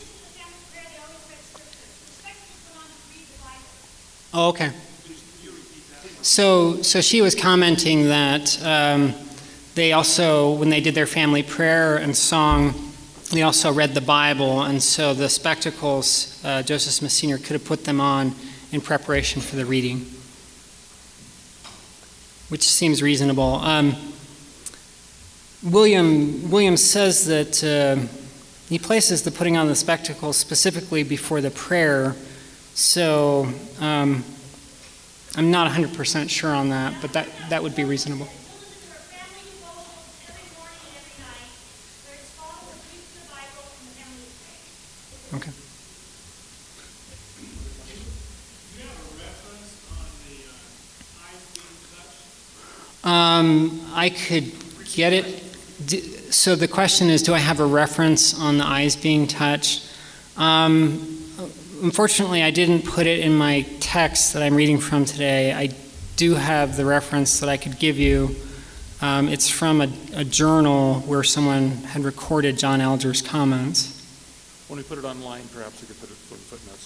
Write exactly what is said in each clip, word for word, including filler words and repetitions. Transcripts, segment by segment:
Oh, okay. So, so she was commenting that um, they also, when they did their family prayer and song, they also read the Bible, and so the spectacles, uh, Joseph Smith Senior could have put them on in preparation for the reading, which seems reasonable. Um, William William says that uh, he places the putting on the spectacles specifically before the prayer, so um, I'm not one hundred percent sure on that, but that, that would be reasonable. Okay. Do you have a reference on the uh, eyes being touched? Um, I could get it. So the question is, do I have a reference on the eyes being touched? Um, unfortunately, I didn't put it in my text that I'm reading from today. I do have the reference that I could give you. Um, it's from a, a journal where someone had recorded John Alger's comments. When we put it online, perhaps we could put it for the footnotes.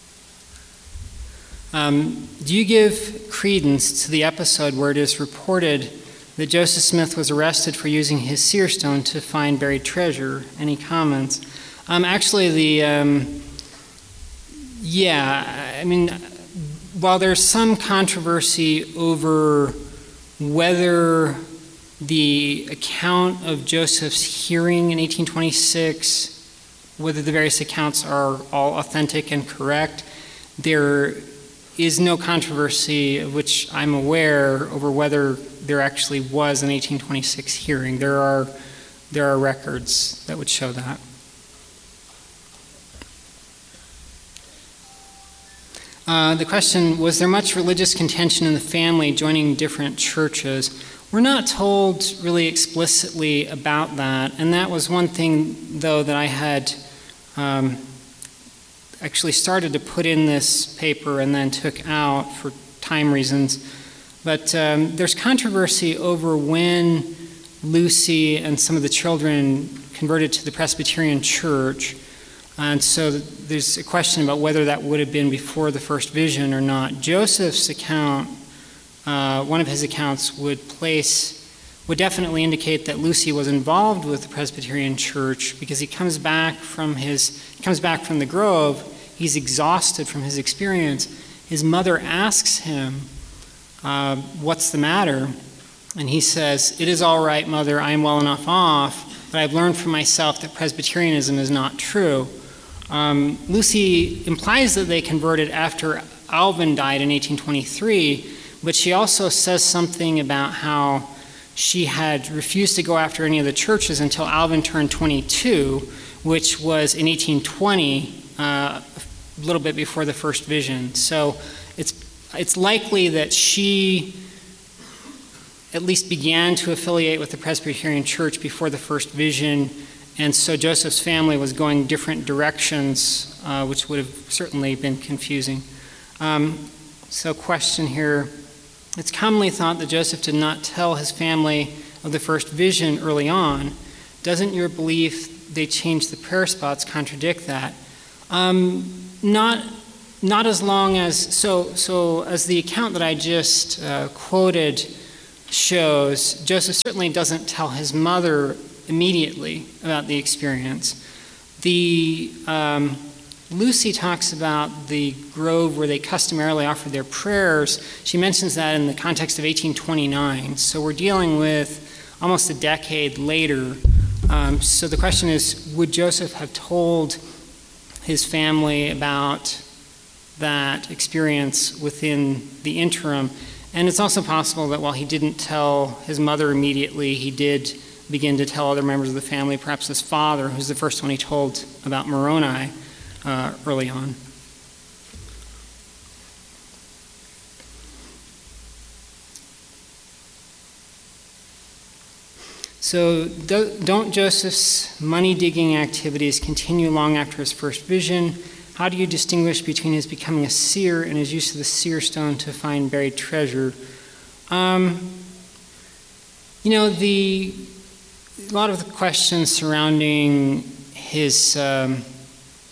Um, do you give credence to the episode where it is reported that Joseph Smith was arrested for using his seer stone to find buried treasure? Any comments? Um, actually, the um, yeah, I mean, while there's some controversy over whether the account of Joseph's hearing in eighteen twenty-six, whether the various accounts are all authentic and correct, there is no controversy of which I'm aware over whether there actually was an eighteen twenty-six hearing. There are there are records that would show that. Uh, the question, was there much religious contention in the family joining different churches? We're not told really explicitly about that, and that was one thing, though, that I had um, actually started to put in this paper and then took out for time reasons. But um, there's controversy over when Lucy and some of the children converted to the Presbyterian Church. And so there's a question about whether that would have been before the first vision or not. Joseph's account, uh, one of his accounts would place, would definitely indicate that Lucy was involved with the Presbyterian Church because he comes back from his, he comes back from the Grove. He's exhausted from his experience. His mother asks him, uh, what's the matter? And he says, "It is all right, Mother, I am well enough off, but I've learned for myself that Presbyterianism is not true." Um, Lucy implies that they converted after Alvin died in eighteen twenty-three, but she also says something about how she had refused to go after any of the churches until Alvin turned twenty-two, which was in eighteen twenty, uh, a little bit before the first vision. So it's it's likely that she at least began to affiliate with the Presbyterian Church before the first vision, and so Joseph's family was going different directions, uh, which would have certainly been confusing. Um, so question here, it's commonly thought that Joseph did not tell his family of the first vision early on. Doesn't your belief they changed the prayer spots contradict that? Um, not not as long as, so, so as the account that I just uh, quoted shows, Joseph certainly doesn't tell his mother immediately about the experience. The um, Lucy talks about the grove where they customarily offer their prayers. She mentions that in the context of eighteen twenty-nine. So we're dealing with almost a decade later. Um, so the question is, would Joseph have told his family about that experience within the interim? And it's also possible that while he didn't tell his mother immediately, he did begin to tell other members of the family, perhaps his father, who's the first one he told about Moroni uh, early on. So do, don't Joseph's money-digging activities continue long after his first vision? How do you distinguish between his becoming a seer and his use of the seer stone to find buried treasure? Um, you know, the a lot of the questions surrounding his um,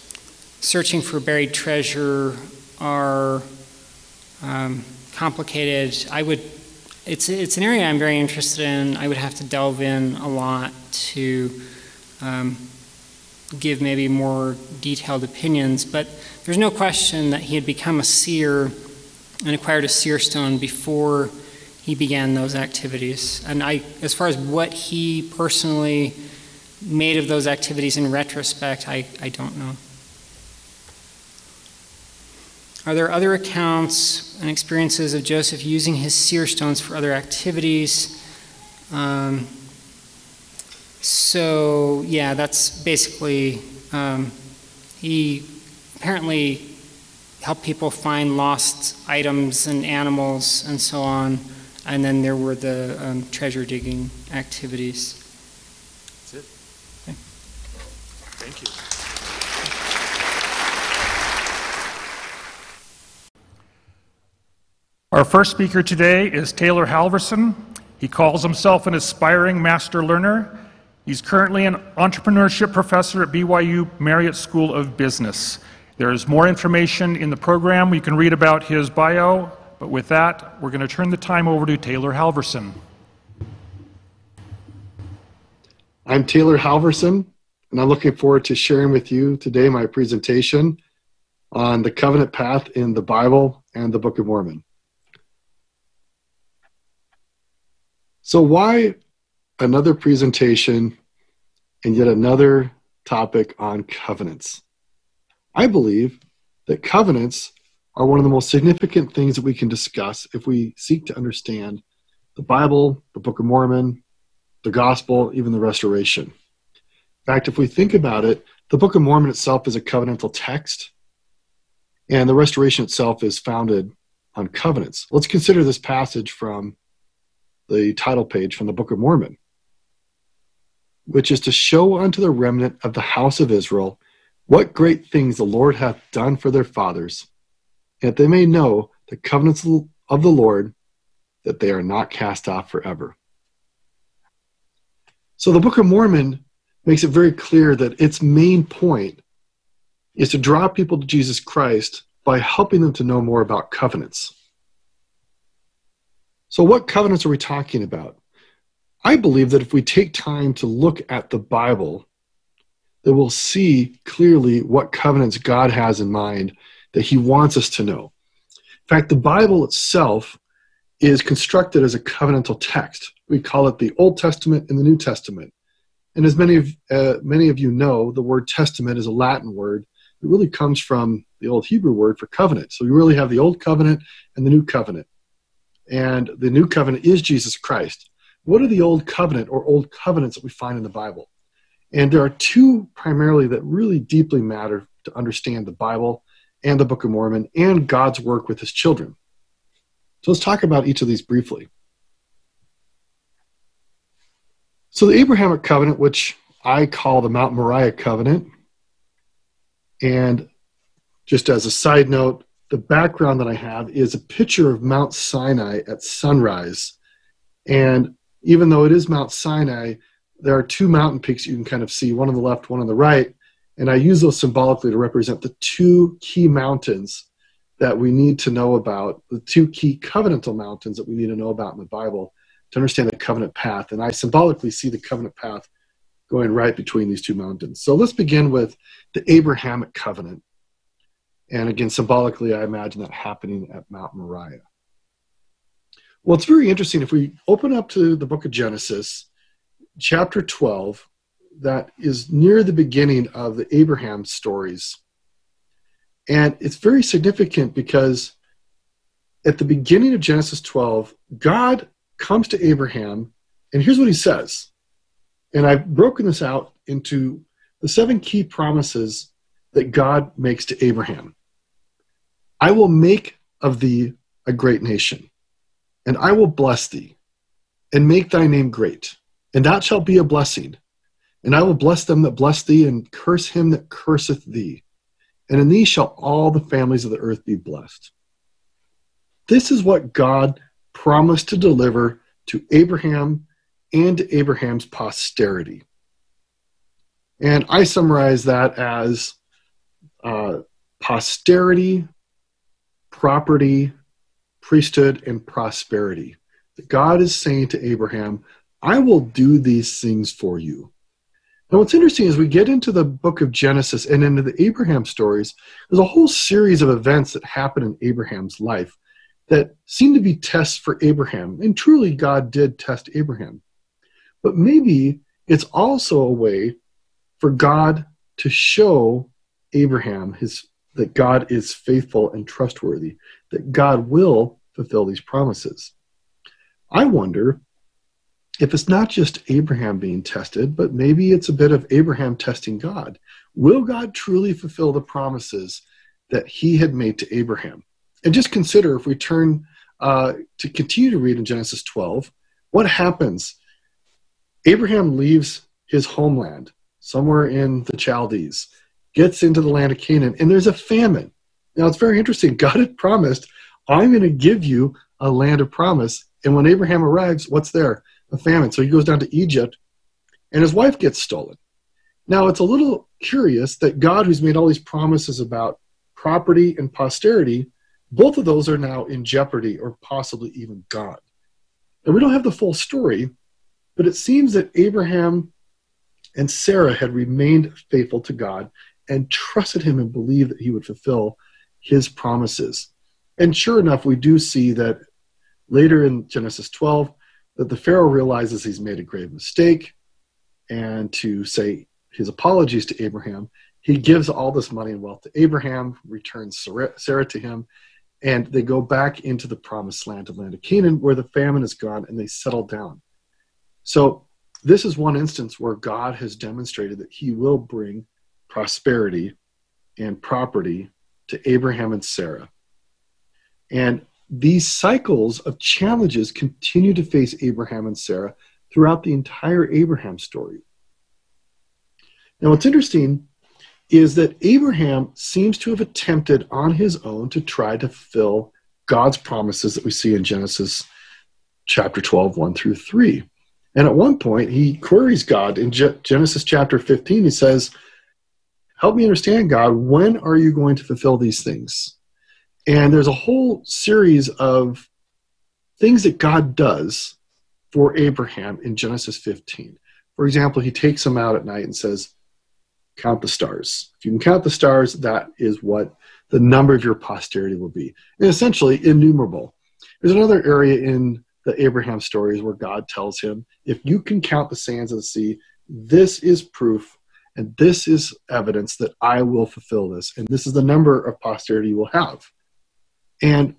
searching for buried treasure are um, complicated. I would, it's it's an area I'm very interested in. I would have to delve in a lot to um, give maybe more detailed opinions, but there's no question that he had become a seer and acquired a seer stone before he began those activities. And I, as far as what he personally made of those activities in retrospect, I, I don't know. Are there other accounts and experiences of Joseph using his seer stones for other activities? Um, so, yeah, that's basically, um, he apparently helped people find lost items and animals and so on. And then there were the um, treasure digging activities. That's it. Okay. Thank you. Our first speaker today is Taylor Halverson. He calls himself an aspiring master learner. He's currently an entrepreneurship professor at B Y U Marriott School of Business. There is more information in the program. You can read about his bio. But with that, we're going to turn the time over to Taylor Halverson. I'm Taylor Halverson, and I'm looking forward to sharing with you today my presentation on the covenant path in the Bible and the Book of Mormon. So why another presentation and yet another topic on covenants? I believe that covenants are one of the most significant things that we can discuss if we seek to understand the Bible, the Book of Mormon, the Gospel, even the Restoration. In fact, if we think about it, the Book of Mormon itself is a covenantal text, and the Restoration itself is founded on covenants. Let's consider this passage from the title page from the Book of Mormon, which is to show unto the remnant of the house of Israel what great things the Lord hath done for their fathers, that they may know the covenants of the Lord, that they are not cast off forever. So the Book of Mormon makes it very clear that its main point is to draw people to Jesus Christ by helping them to know more about covenants. So what covenants are we talking about? I believe that if we take time to look at the Bible, that we'll see clearly what covenants God has in mind that he wants us to know. In fact, the Bible itself is constructed as a covenantal text. We call it the Old Testament and the New Testament. And as many of, uh, many of you know, the word testament is a Latin word. It really comes from the Old Hebrew word for covenant. So we really have the Old Covenant and the New Covenant. And the New Covenant is Jesus Christ. What are the Old Covenant or Old Covenants that we find in the Bible? And there are two primarily that really deeply matter to understand the Bible and the Book of Mormon, and God's work with his children. So let's talk about each of these briefly. So the Abrahamic covenant, which I call the Mount Moriah covenant, and just as a side note, the background that I have is a picture of Mount Sinai at sunrise. And even though it is Mount Sinai, there are two mountain peaks you can kind of see, one on the left, one on the right. And I use those symbolically to represent the two key mountains that we need to know about, the two key covenantal mountains that we need to know about in the Bible to understand the covenant path. And I symbolically see the covenant path going right between these two mountains. So let's begin with the Abrahamic covenant. And again, symbolically, I imagine that happening at Mount Moriah. Well, it's very interesting. If we open up to the book of Genesis, chapter twelve, that is near the beginning of the Abraham stories. And it's very significant because at the beginning of Genesis twelve, God comes to Abraham, and here's what he says. And I've broken this out into the seven key promises that God makes to Abraham. I will make of thee a great nation, and I will bless thee, and make thy name great, and that shall be a blessing. And I will bless them that bless thee, and curse him that curseth thee. And in thee shall all the families of the earth be blessed. This is what God promised to deliver to Abraham and to Abraham's posterity. And I summarize that as uh, posterity, property, priesthood, and prosperity. God is saying to Abraham, I will do these things for you. Now, what's interesting is we get into the book of Genesis and into the Abraham stories, there's a whole series of events that happen in Abraham's life that seem to be tests for Abraham. And truly, God did test Abraham. But maybe it's also a way for God to show Abraham his, that God is faithful and trustworthy, that God will fulfill these promises. I wonder if it's not just Abraham being tested, but maybe it's a bit of Abraham testing God. Will God truly fulfill the promises that he had made to Abraham? And just consider, if we turn uh, to continue to read in Genesis twelve, what happens? Abraham leaves his homeland, somewhere in the Chaldees, gets into the land of Canaan, and there's a famine. Now, it's very interesting. God had promised, I'm going to give you a land of promise. And when Abraham arrives, what's there? A famine. So he goes down to Egypt, and his wife gets stolen. Now, it's a little curious that God, who's made all these promises about property and posterity, both of those are now in jeopardy or possibly even gone. And we don't have the full story, but it seems that Abraham and Sarah had remained faithful to God and trusted him and believed that he would fulfill his promises. And sure enough, we do see that later in Genesis twelve, that the Pharaoh realizes he's made a grave mistake, and to say his apologies to Abraham, he gives all this money and wealth to Abraham, returns Sarah to him, and they go back into the promised land, the land of Canaan, where the famine is gone, and they settle down. So this is one instance where God has demonstrated that he will bring prosperity and property to Abraham and Sarah. And these cycles of challenges continue to face Abraham and Sarah throughout the entire Abraham story. Now, what's interesting is that Abraham seems to have attempted on his own to try to fulfill God's promises that we see in Genesis chapter twelve, one through three. And at one point, he queries God in Je- Genesis chapter fifteen. He says, help me understand, God, when are you going to fulfill these things? And there's a whole series of things that God does for Abraham in Genesis fifteen. For example, he takes him out at night and says, count the stars. If you can count the stars, that is what the number of your posterity will be. And essentially innumerable. There's another area in the Abraham stories where God tells him, if you can count the sands of the sea, this is proof and this is evidence that I will fulfill this. And this is the number of posterity you will have. And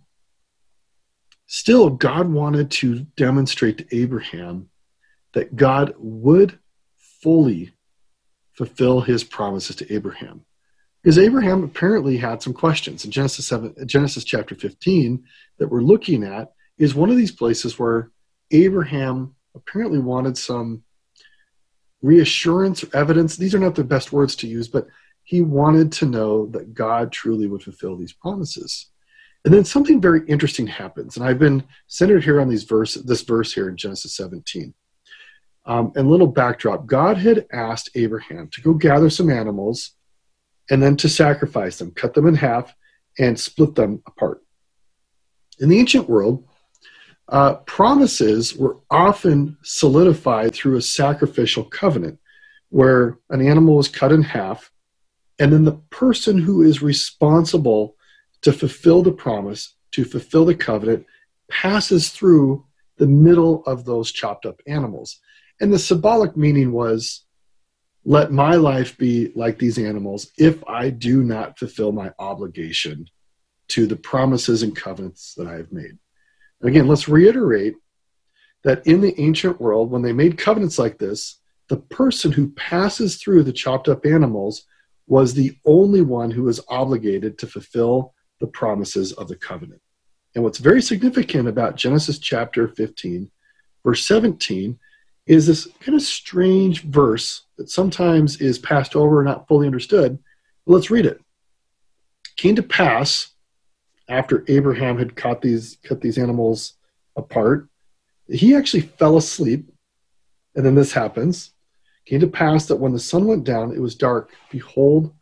still, God wanted to demonstrate to Abraham that God would fully fulfill his promises to Abraham. Because Abraham apparently had some questions. In Genesis seven, Genesis chapter fifteen that we're looking at is one of these places where Abraham apparently wanted some reassurance or evidence. These are not the best words to use, but he wanted to know that God truly would fulfill these promises. And then something very interesting happens. And I've been centered here on these verse, this verse here in Genesis seventeen. Um, and little backdrop, God had asked Abraham to go gather some animals and then to sacrifice them, cut them in half, and split them apart. In the ancient world, uh, promises were often solidified through a sacrificial covenant where an animal was cut in half, and then the person who is responsible to fulfill the promise, to fulfill the covenant, passes through the middle of those chopped up animals. And the symbolic meaning was, let my life be like these animals if I do not fulfill my obligation to the promises and covenants that I have made. Again, let's reiterate that in the ancient world, when they made covenants like this, the person who passes through the chopped up animals was the only one who was obligated to fulfill the promises of the covenant. And what's very significant about Genesis chapter fifteen, verse seventeen, is this kind of strange verse that sometimes is passed over and not fully understood. Well, let's read it. It came to pass, after Abraham had cut these, cut these animals apart, he actually fell asleep. And then this happens. It came to pass that when the sun went down, it was dark. Behold,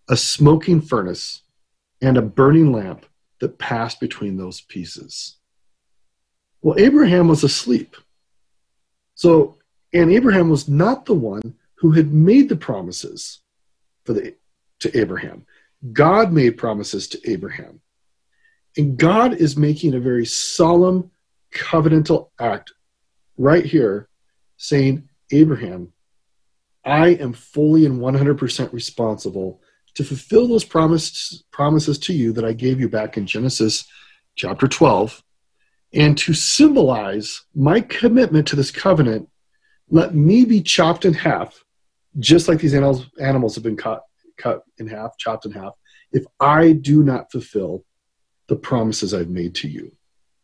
a smoking furnace, and a burning lamp that passed between those pieces. Well, Abraham was asleep. So, and Abraham was not the one who had made the promises for the, to Abraham. God made promises to Abraham. And God is making a very solemn covenantal act right here, saying, Abraham, I am fully and one hundred percent responsible to fulfill those promises, promises to you that I gave you back in Genesis chapter twelve. And to symbolize my commitment to this covenant, let me be chopped in half, just like these animals, animals have been cut, cut in half, chopped in half, if I do not fulfill the promises I've made to you.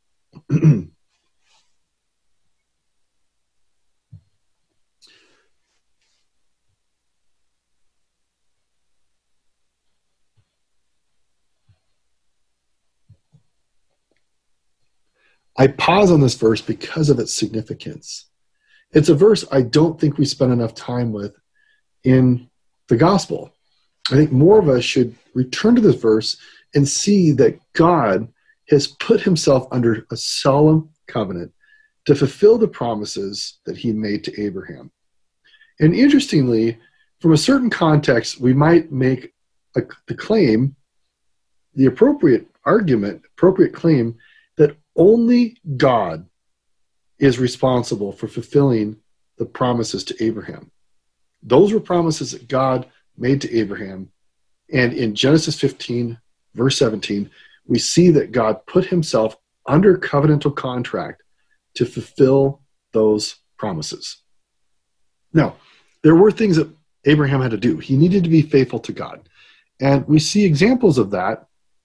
I pause on this verse because of its significance. It's a verse I don't think we spend enough time with in the gospel. I think more of us should return to this verse and see that God has put himself under a solemn covenant to fulfill the promises that he made to Abraham. And interestingly, from a certain context, we might make a, the claim, the appropriate argument, appropriate claim, that only God is responsible for fulfilling the promises to Abraham. Those were promises that God made to Abraham. And in Genesis fifteen, verse seventeen, we see that God put himself under covenantal contract to fulfill those promises. Now, there were things that Abraham had to do. He needed to be faithful to God. And we see examples of that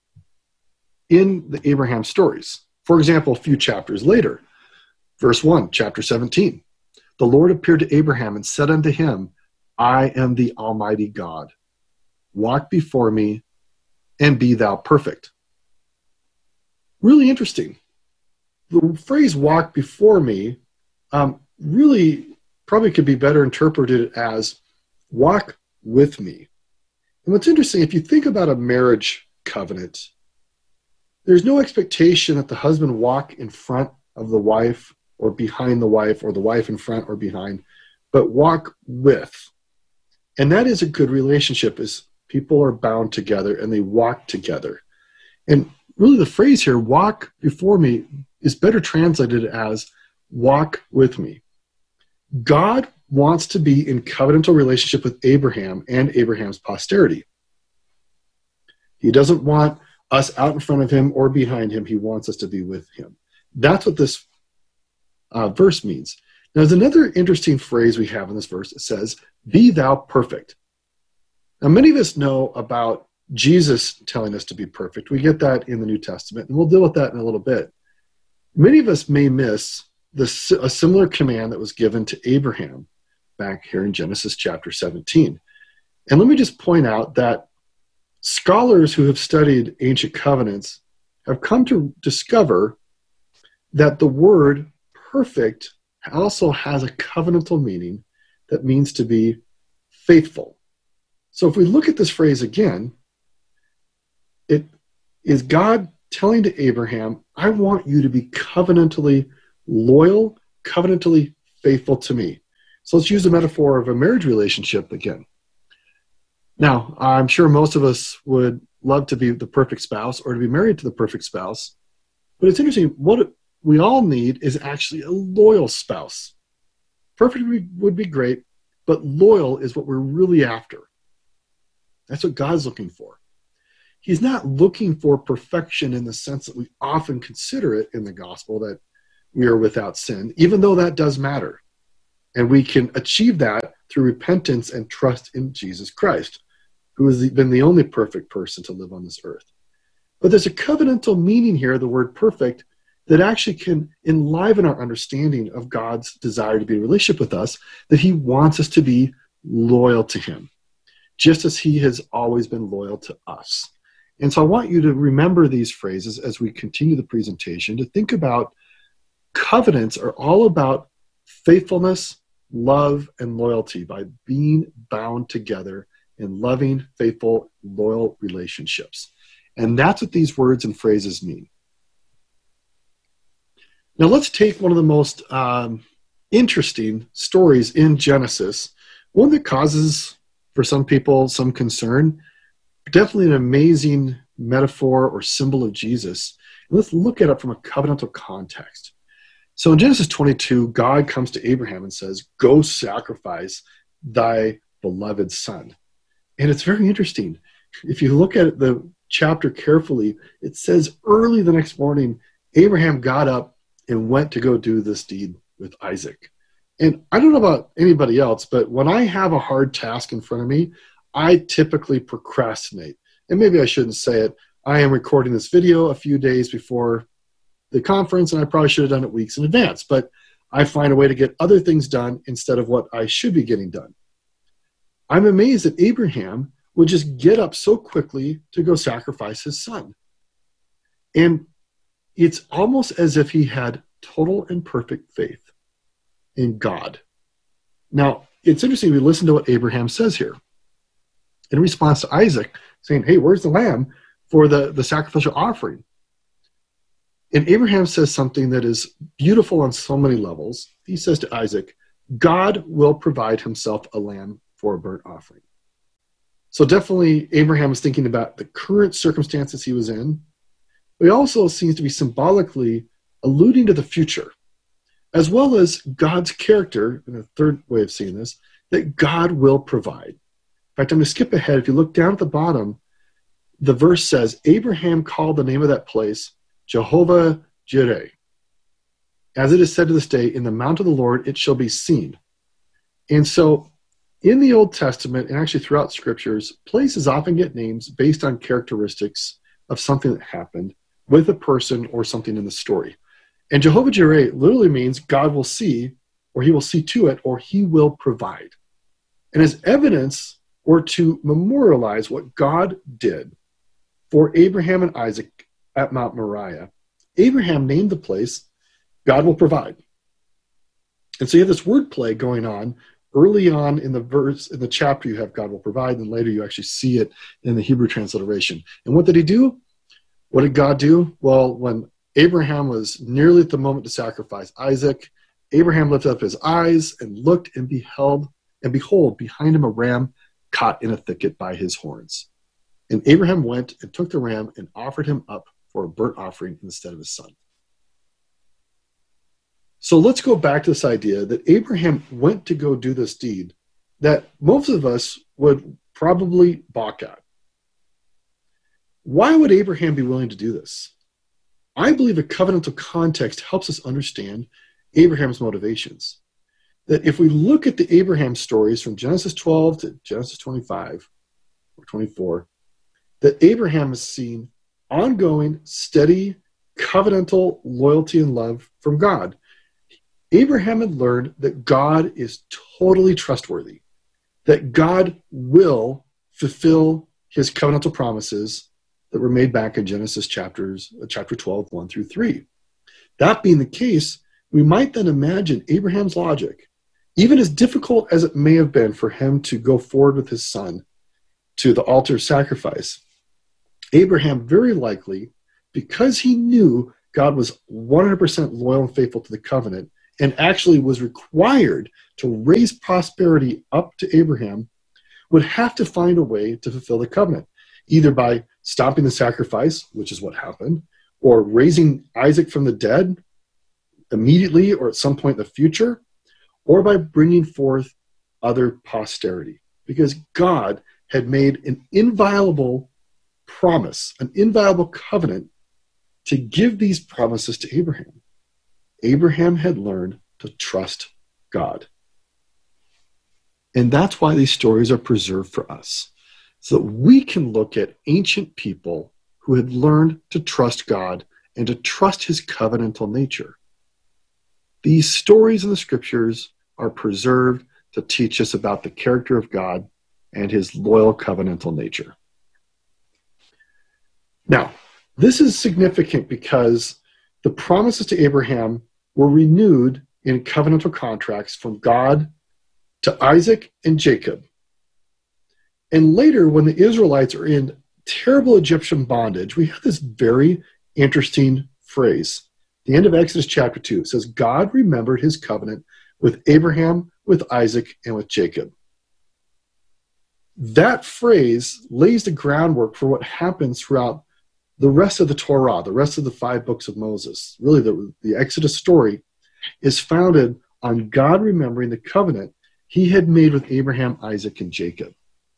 in the Abraham stories. For example, a few chapters later, verse one, chapter seventeen, the Lord appeared to Abraham and said unto him, I am the Almighty God. Walk before me and be thou perfect. Really interesting. The phrase walk before me um, really probably could be better interpreted as walk with me. And what's interesting, if you think about a marriage covenant, there's no expectation that the husband walk in front of the wife or behind the wife, or the wife in front or behind, but walk with. And that is a good relationship, is people are bound together and they walk together. And really the phrase here, walk before me, is better translated as walk with me. God wants to be in covenantal relationship with Abraham and Abraham's posterity. He doesn't want us out in front of him or behind him. He wants us to be with him. That's what this uh, verse means. Now, there's another interesting phrase we have in this verse. It says, be thou perfect. Now, many of us know about Jesus telling us to be perfect. We get that in the New Testament, and we'll deal with that in a little bit. Many of us may miss this, a similar command that was given to Abraham back here in Genesis chapter seventeen. And let me just point out that scholars who have studied ancient covenants have come to discover that the word perfect also has a covenantal meaning that means to be faithful. So if we look at this phrase again, it is God telling to Abraham, I want you to be covenantally loyal, covenantally faithful to me. So let's use the metaphor of a marriage relationship again. Now, I'm sure most of us would love to be the perfect spouse or to be married to the perfect spouse. But it's interesting, what we all need is actually a loyal spouse. Perfect would be great, but loyal is what we're really after. That's what God's looking for. He's not looking for perfection in the sense that we often consider it in the gospel, that we are without sin, even though that does matter. And we can achieve that through repentance and trust in Jesus Christ, who has been the only perfect person to live on this earth. But there's a covenantal meaning here, the word perfect, that actually can enliven our understanding of God's desire to be in relationship with us, that he wants us to be loyal to him, just as he has always been loyal to us. And so I want you to remember these phrases as we continue the presentation, to think about covenants are all about faithfulness, love, and loyalty by being bound together in loving, faithful, loyal relationships. And that's what these words and phrases mean. Now let's take one of the most um, interesting stories in Genesis, one that causes, for some people, some concern, definitely an amazing metaphor or symbol of Jesus. And let's look at it from a covenantal context. So in Genesis twenty-two, God comes to Abraham and says, go sacrifice thy beloved son. And it's very interesting. If you look at the chapter carefully, it says early the next morning, Abraham got up and went to go do this deed with Isaac. And I don't know about anybody else, but when I have a hard task in front of me, I typically procrastinate. And maybe I shouldn't say it. I am recording this video a few days before the conference, and I probably should have done it weeks in advance, but I find a way to get other things done instead of what I should be getting done. I'm amazed that Abraham would just get up so quickly to go sacrifice his son. And it's almost as if he had total and perfect faith in God. Now, it's interesting, we listen to what Abraham says here. In response to Isaac, saying, hey, where's the lamb for the, the sacrificial offering? And Abraham says something that is beautiful on so many levels. He says to Isaac, God will provide himself a lamb for a burnt offering. So definitely Abraham is thinking about the current circumstances he was in, but he also seems to be symbolically alluding to the future, as well as God's character, and a third way of seeing this, that God will provide. In fact, I'm going to skip ahead. If you look down at the bottom, the verse says, Abraham called the name of that place Jehovah Jireh. As it is said to this day, in the mount of the Lord it shall be seen. And so in the Old Testament, and actually throughout scriptures, places often get names based on characteristics of something that happened with a person or something in the story. And Jehovah Jireh literally means God will see, or he will see to it, or he will provide. And as evidence, or to memorialize what God did for Abraham and Isaac at Mount Moriah, Abraham named the place God will provide. And so you have this wordplay going on early on in the verse, in the chapter. You have God will provide, and later you actually see it in the Hebrew transliteration. And what did he do? What did God do? Well, when Abraham was nearly at the moment to sacrifice Isaac, Abraham lifted up his eyes and looked and beheld, and behold, behind him a ram caught in a thicket by his horns. And Abraham went and took the ram and offered him up for a burnt offering instead of his son. So let's go back to this idea that Abraham went to go do this deed that most of us would probably balk at. Why would Abraham be willing to do this? I believe a covenantal context helps us understand Abraham's motivations. That if we look at the Abraham stories from Genesis twelve to Genesis twenty-five or twenty-four, that Abraham has seen ongoing, steady, covenantal loyalty and love from God. Abraham had learned that God is totally trustworthy, that God will fulfill his covenantal promises that were made back in Genesis chapters, chapter twelve, one through three. That being the case, we might then imagine Abraham's logic, even as difficult as it may have been for him to go forward with his son to the altar of sacrifice. Abraham very likely, because he knew God was one hundred percent loyal and faithful to the covenant, and actually was required to raise prosperity up to Abraham, would have to find a way to fulfill the covenant, either by stopping the sacrifice, which is what happened, or raising Isaac from the dead immediately or at some point in the future, or by bringing forth other posterity. Because God had made an inviolable promise, an inviolable covenant to give these promises to Abraham. Abraham had learned to trust God. And that's why these stories are preserved for us, so that we can look at ancient people who had learned to trust God and to trust his covenantal nature. These stories in the scriptures are preserved to teach us about the character of God and his loyal covenantal nature. Now, this is significant because the promises to Abraham were renewed in covenantal contracts from God to Isaac and Jacob. And later, when the Israelites are in terrible Egyptian bondage, we have this very interesting phrase. The end of Exodus chapter two, it says, God remembered his covenant with Abraham, with Isaac, and with Jacob. That phrase lays the groundwork for what happens throughout the rest of the Torah, the rest of the five books of Moses. Really, the, the Exodus story is founded on God remembering the covenant he had made with Abraham, Isaac, and Jacob.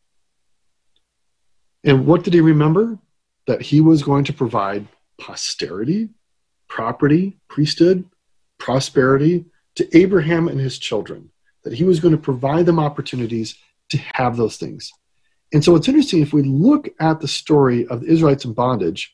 And what did he remember? That he was going to provide posterity, property, priesthood, prosperity to Abraham and his children, that he was going to provide them opportunities to have those things. And so it's interesting, if we look at the story of the Israelites in bondage,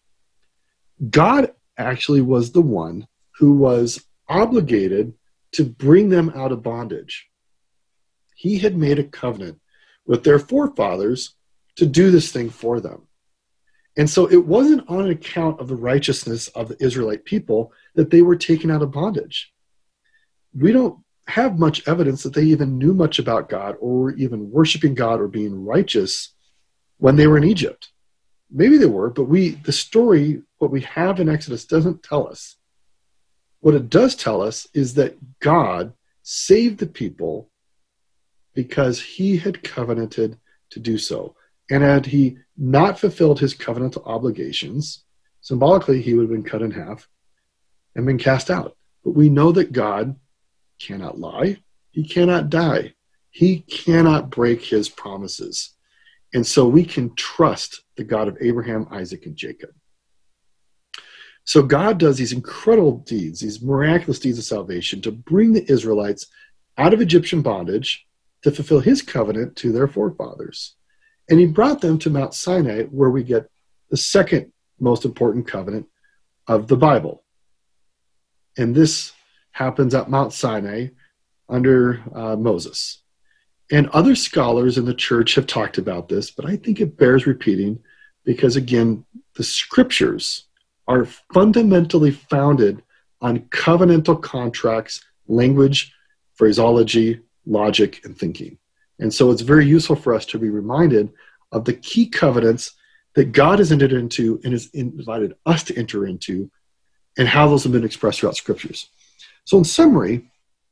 God actually was the one who was obligated to bring them out of bondage. He had made a covenant with their forefathers to do this thing for them. And so it wasn't on account of the righteousness of the Israelite people that they were taken out of bondage. We don't have much evidence that they even knew much about God or were even worshiping God or being righteous when they were in Egypt. Maybe they were, but we, the story, what we have in Exodus doesn't tell us. What it does tell us is that God saved the people because he had covenanted to do so. And had he not fulfilled his covenantal obligations, symbolically he would have been cut in half and been cast out. But we know that God cannot lie. He cannot die. He cannot break his promises. And so we can trust the God of Abraham, Isaac, and Jacob. So God does these incredible deeds, these miraculous deeds of salvation to bring the Israelites out of Egyptian bondage to fulfill his covenant to their forefathers. And he brought them to Mount Sinai, where we get the second most important covenant of the Bible. And this happens at Mount Sinai under uh, Moses. And other scholars in the church have talked about this, but I think it bears repeating because, again, the scriptures are fundamentally founded on covenantal contracts, language, phraseology, logic, and thinking. And so it's very useful for us to be reminded of the key covenants that God has entered into and has invited us to enter into, and how those have been expressed throughout scriptures. So in summary,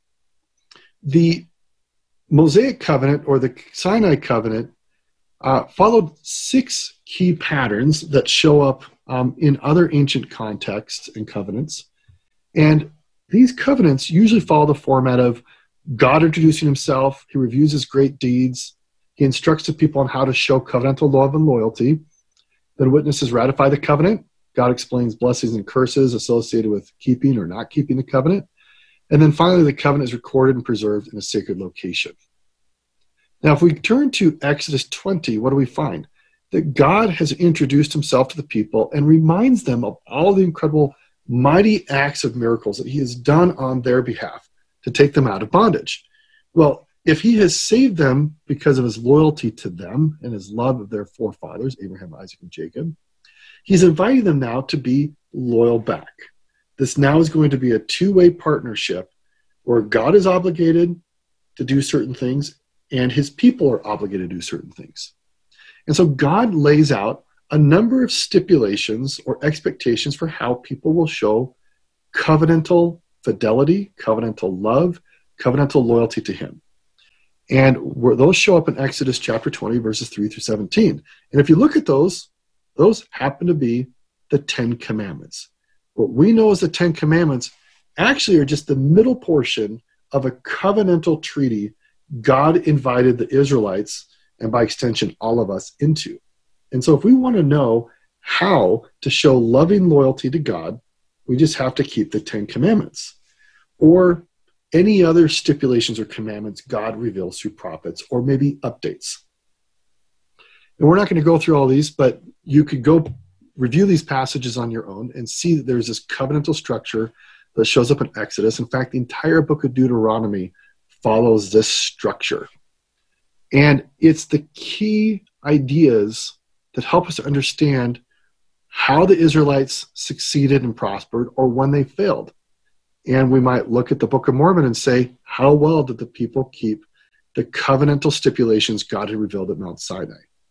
the Mosaic covenant or the Sinai covenant uh, followed six key patterns that show up um, in other ancient contexts and covenants. And these covenants usually follow the format of God introducing himself, he reviews his great deeds, he instructs the people on how to show covenantal love and loyalty. Then witnesses ratify the covenant. God explains blessings and curses associated with keeping or not keeping the covenant. And then finally, the covenant is recorded and preserved in a sacred location. Now, if we turn to Exodus twenty, what do we find? That God has introduced himself to the people and reminds them of all the incredible, mighty acts of miracles that he has done on their behalf to take them out of bondage. Well, if he has saved them because of his loyalty to them and his love of their forefathers, Abraham, Isaac, and Jacob, he's inviting them now to be loyal back. This now is going to be a two-way partnership where God is obligated to do certain things and his people are obligated to do certain things. And so God lays out a number of stipulations or expectations for how people will show covenantal fidelity, covenantal love, covenantal loyalty to him. And where those show up in Exodus chapter twenty, verses three through seventeen. And if you look at those, those happen to be the Ten Commandments. What we know as the Ten Commandments actually are just the middle portion of a covenantal treaty God invited the Israelites, and by extension, all of us, into. And so if we want to know how to show loving loyalty to God, we just have to keep the Ten Commandments or any other stipulations or commandments God reveals through prophets or maybe updates. And we're not going to go through all these, but you could go review these passages on your own and see that there's this covenantal structure that shows up in Exodus. In fact, the entire book of Deuteronomy follows this structure. And it's the key ideas that help us to understand how the Israelites succeeded and prospered or when they failed. And we might look at the Book of Mormon and say, how well did the people keep the covenantal stipulations God had revealed at Mount Sinai?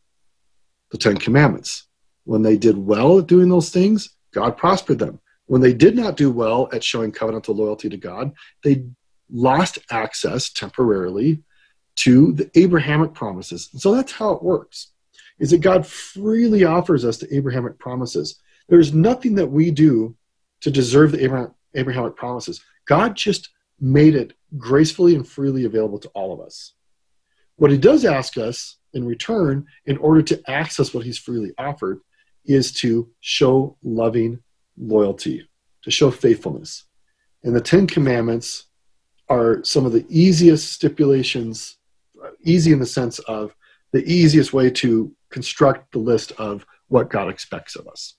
the Ten Commandments. When they did well at doing those things, God prospered them. When they did not do well at showing covenantal loyalty to God, they lost access temporarily to the Abrahamic promises. And so that's how it works, is that God freely offers us the Abrahamic promises. There's nothing that we do to deserve the Abraham, Abrahamic promises. God just made it gracefully and freely available to all of us. What he does ask us in return, in order to access what he's freely offered, is to show loving loyalty, to show faithfulness. And the Ten Commandments are some of the easiest stipulations, easy in the sense of the easiest way to construct the list of what God expects of us.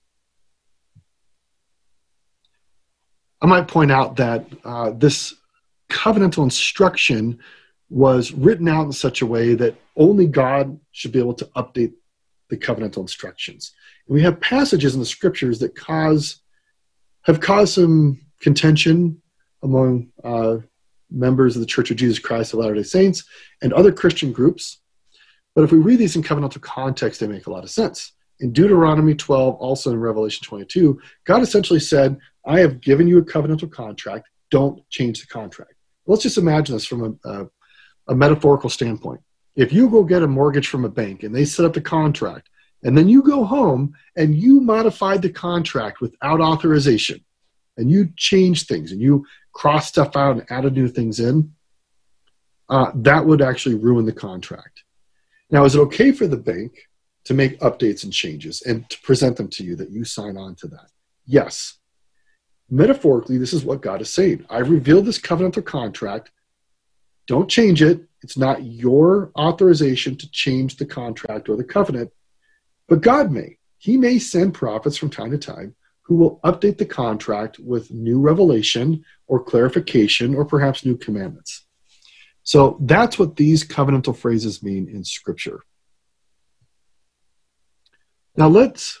I might point out that uh, this covenantal instruction was written out in such a way that only God should be able to update the covenantal instructions. And we have passages in the scriptures that cause have caused some contention among uh, members of the Church of Jesus Christ of Latter-day Saints and other Christian groups. But if we read these in covenantal context, they make a lot of sense. In Deuteronomy twelve, also in Revelation twenty-two, God essentially said, I have given you a covenantal contract. Don't change the contract. Let's just imagine this from a, a, a metaphorical standpoint. If you go get a mortgage from a bank and they set up the contract, and then you go home and you modified the contract without authorization, and you change things and you cross stuff out and added new things in, uh, that would actually ruin the contract. Now, is it okay for the bank to make updates and changes and to present them to you that you sign on to that? Yes. Metaphorically, this is what God is saying. I revealed this covenantal contract. Don't change it. It's not your authorization to change the contract or the covenant, but God may. He may send prophets from time to time who will update the contract with new revelation or clarification or perhaps new commandments. So that's what these covenantal phrases mean in Scripture. Now let's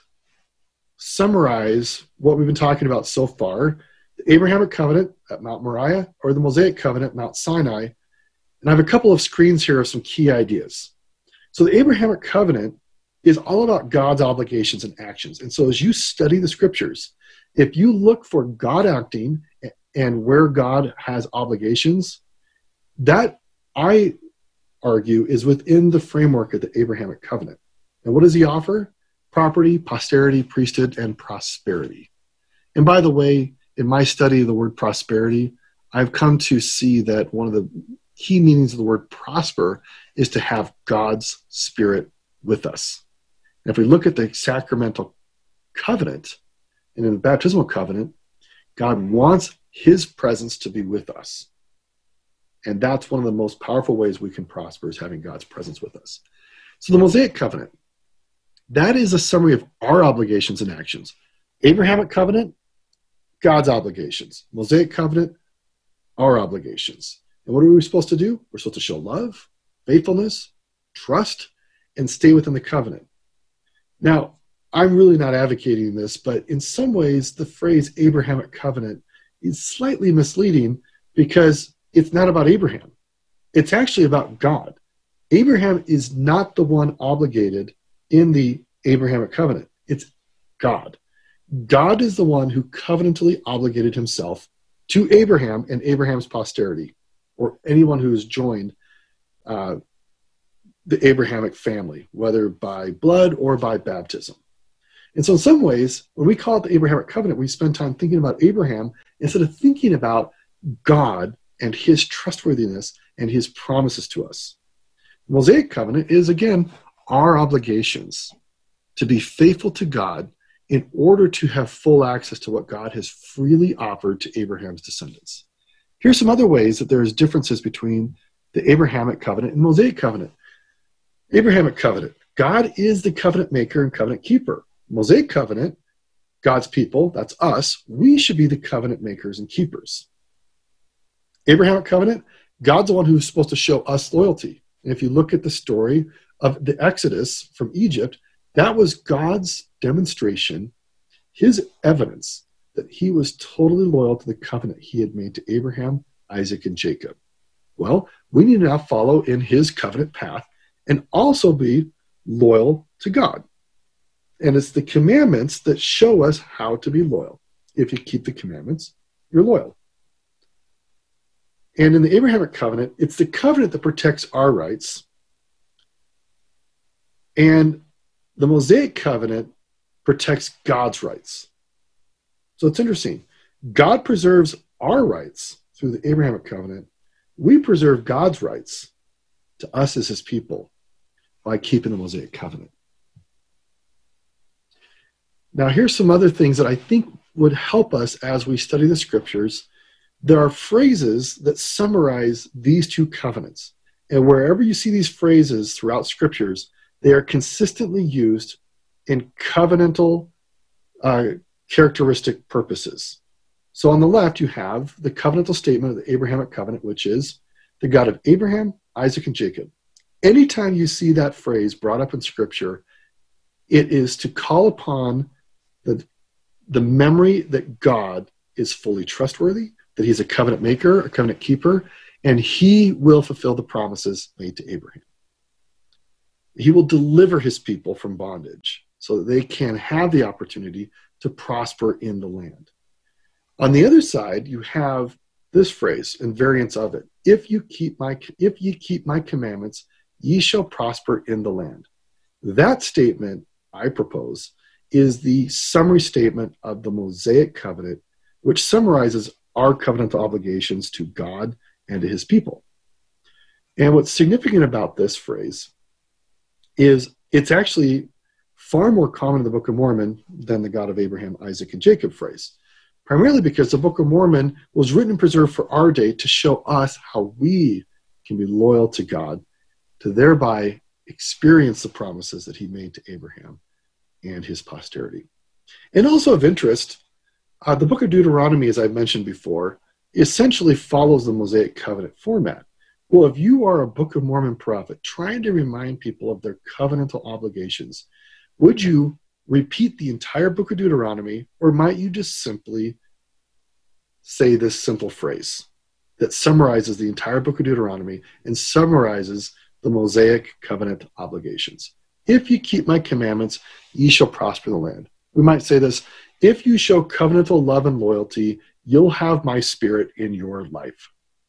summarize what we've been talking about so far. The Abrahamic covenant at Mount Moriah or the Mosaic covenant at Mount Sinai. And I have a couple of screens here of some key ideas. So the Abrahamic covenant is all about God's obligations and actions. And so as you study the scriptures, if you look for God acting and where God has obligations, that, I argue, is within the framework of the Abrahamic covenant. And what does he offer? Property, posterity, priesthood, and prosperity. And by the way, in my study of the word prosperity, I've come to see that one of the key meanings of the word prosper is to have God's Spirit with us. And if we look at the sacramental covenant and in the baptismal covenant, God wants his presence to be with us. And that's one of the most powerful ways we can prosper, is having God's presence with us. So the Mosaic covenant, that is a summary of our obligations and actions. Abrahamic covenant, God's obligations. Mosaic covenant, our obligations. And what are we supposed to do? We're supposed to show love, faithfulness, trust, and stay within the covenant. Now, I'm really not advocating this, but in some ways, the phrase Abrahamic covenant is slightly misleading because it's not about Abraham. It's actually about God. Abraham is not the one obligated in the Abrahamic covenant. It's God. God is the one who covenantally obligated himself to Abraham and Abraham's posterity, or anyone who has joined uh, the Abrahamic family, whether by blood or by baptism. And so in some ways, when we call it the Abrahamic covenant, we spend time thinking about Abraham instead of thinking about God and his trustworthiness and his promises to us. The Mosaic covenant is, again, our obligations to be faithful to God in order to have full access to what God has freely offered to Abraham's descendants. Here's some other ways that there's differences between the Abrahamic covenant and Mosaic covenant. Abrahamic covenant, God is the covenant maker and covenant keeper. Mosaic covenant, God's people, that's us, we should be the covenant makers and keepers. Abrahamic covenant, God's the one who's supposed to show us loyalty. And if you look at the story of the Exodus from Egypt, that was God's demonstration, his evidence that he was totally loyal to the covenant he had made to Abraham, Isaac, and Jacob. Well, we need to now follow in his covenant path and also be loyal to God. And it's the commandments that show us how to be loyal. If you keep the commandments, you're loyal. And in the Abrahamic covenant, it's the covenant that protects our rights. And the Mosaic covenant protects God's rights. So it's interesting. God preserves our rights through the Abrahamic covenant. We preserve God's rights to us as his people by keeping the Mosaic covenant. Now, here's some other things that I think would help us as we study the scriptures. There are phrases that summarize these two covenants. And wherever you see these phrases throughout scriptures, they are consistently used in covenantal uh, characteristic purposes. So on the left, you have the covenantal statement of the Abrahamic covenant, which is the God of Abraham, Isaac, and Jacob. Anytime you see that phrase brought up in scripture, it is to call upon the, the memory that God is fully trustworthy, that he's a covenant maker, a covenant keeper, and he will fulfill the promises made to Abraham. He will deliver his people from bondage so that they can have the opportunity to prosper in the land. On the other side, you have this phrase and variants of it. If you keep my, if ye keep my commandments, ye shall prosper in the land. That statement, I propose, is the summary statement of the Mosaic covenant, which summarizes our covenantal obligations to God and to his people. And what's significant about this phrase is it's actually far more common in the Book of Mormon than the God of Abraham, Isaac, and Jacob phrase, primarily because the Book of Mormon was written and preserved for our day to show us how we can be loyal to God, to thereby experience the promises that he made to Abraham and his posterity. And also of interest, uh, the Book of Deuteronomy, as I've mentioned before, essentially follows the Mosaic covenant format. Well, if you are a Book of Mormon prophet trying to remind people of their covenantal obligations, would you repeat the entire Book of Deuteronomy, or might you just simply say this simple phrase that summarizes the entire Book of Deuteronomy and summarizes the Mosaic covenant obligations? If you keep my commandments, ye shall prosper in the land. We might say this: if you show covenantal love and loyalty, you'll have my spirit in your life.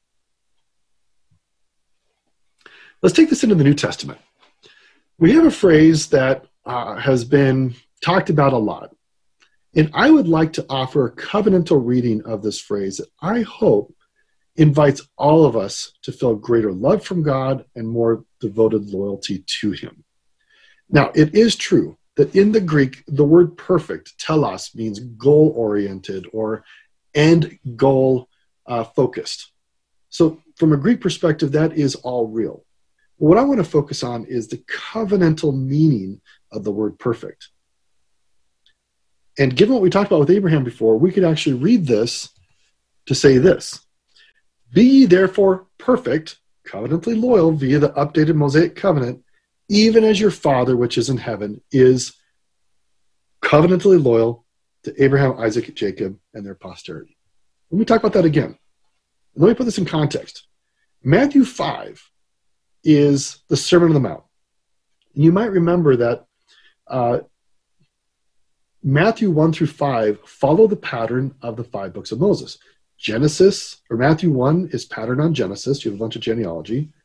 Let's take this into the New Testament. We have a phrase that uh, has been talked about a lot. And I would like to offer a covenantal reading of this phrase that I hope invites all of us to feel greater love from God and more devoted loyalty to him. Now, it is true that in the Greek, the word perfect, telos, means goal-oriented or end goal uh, focused. So from a Greek perspective, that is all real. What I want to focus on is the covenantal meaning of the word perfect. And given what we talked about with Abraham before, we could actually read this to say this: be ye therefore perfect, covenantally loyal via the updated Mosaic covenant, even as your Father which is in heaven is covenantally loyal to Abraham, Isaac, Jacob, and their posterity. Let me talk about that again. Let me put this in context. Matthew five is the Sermon on the Mount. You might remember that uh, Matthew one through five follow the pattern of the five books of Moses. Genesis, or Matthew one is patterned on Genesis. You have a bunch of genealogy.